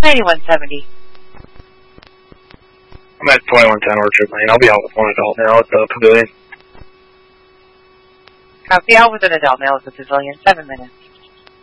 9170. I'm at 2110 Orchard Lane. I'll be out with one adult now at the pavilion. Copy, out with an adult male at the pavilion. 7 minutes.